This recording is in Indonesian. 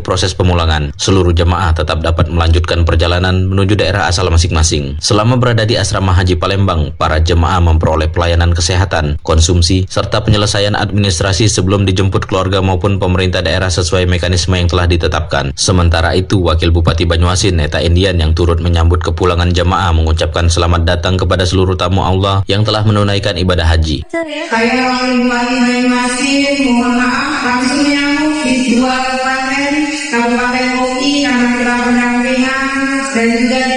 proses pemulangan. Seluruh jemaah tetap dapat melanjutkan perjalanan menuju daerah asal masing-masing. Selama berada di Asrama Haji Palembang, para jemaah memperoleh pelayanan kesehatan, konsumsi, serta penyelesaian administrasi sebelum dijemput keluarga maupun pemerintah daerah sesuai mekanisme yang telah ditetapkan. Sementara itu, Wakil Bupati Banyuasin, Neta Indian, yang turut menyambut kepulangan jemaah mengucapkan selamat datang kepada seluruh tamu Allah yang telah menunaikan ibadah haji. Saya Wakil Bupati Banyuasin, mohon maaf kami menyambut di dua kabupaten Kabupaten Oki karena kita pendampingan dan juga di